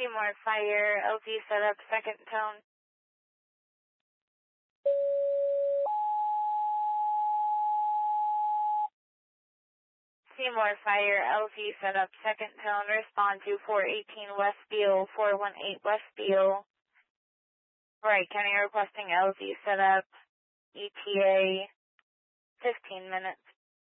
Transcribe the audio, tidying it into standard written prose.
Seymour Fire, LZ set up, second tone. Seymour Fire, LZ set up, second tone, respond to 418 West Beale, 418 West Beale. Wright County requesting LZ set up, ETA 15 minutes.